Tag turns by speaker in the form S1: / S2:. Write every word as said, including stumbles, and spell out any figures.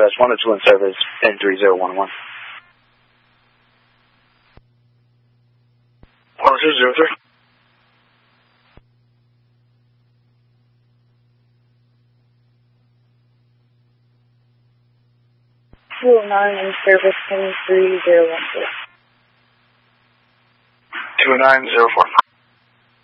S1: Dispatch, one oh two in service, N three zero one one. one oh two zero three.
S2: two oh nine in service, N three zero one four.
S1: two oh nine zero four.